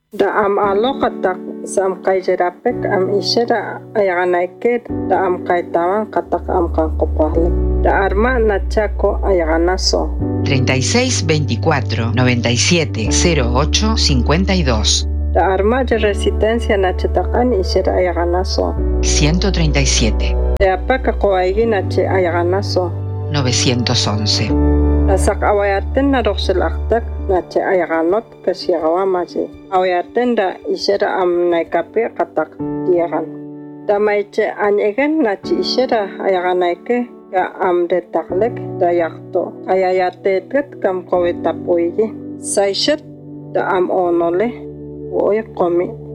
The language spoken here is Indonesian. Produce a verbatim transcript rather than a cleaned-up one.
Da am aloqatak sam qayjarapek am ishara ayaganaike da am kaitawan katak am kanqopahlik. Da arma nachako ayaganaso. treinta y seis veinticuatro noventa y siete cero ocho cincuenta y dos. Da arma de resistencia nachatakan ishara ayaganaso. ciento treinta y siete. Da apaka koaigi nache ayaganaso. novecientos once. Nasak awayaten na roxelaktak nache ayaganot kasyagawamaji. Awayaten da ishara am naikape katak diagan. Da maiche anyegen nache ishara ayaganaike ka am detaklek da yakto. Ayayatetet kam kowetapoigi. Saishet da am onole. Oy komi.